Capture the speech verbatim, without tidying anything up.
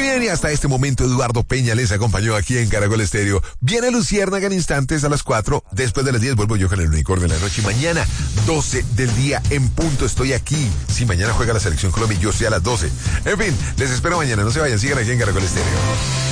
bien, y hasta este momento Eduardo Peña les acompañó aquí en Caracol Estéreo. Viene Luciérnaga en instantes a las cuatro. Después de las diez vuelvo yo con el unicornio de la noche. Y mañana, doce del día en punto, estoy aquí. Sí, mañana juega la Selección Colombia y yo estoy a las doce. En fin, les espero mañana. No se vayan, sigan aquí en Caracol Estéreo.